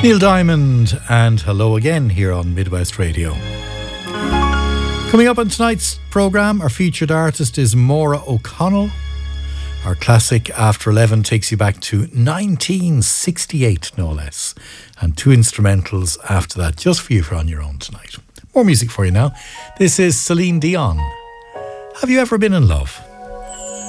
Neil Diamond and hello again here on Midwest Radio. Coming up on tonight's programme, our featured artist is Maura O'Connell. Our classic After 11 takes you back to 1968, no less. And two instrumentals after that, just for you for on your own tonight. More music for you now. This is Celine Dion. Have you ever been in love?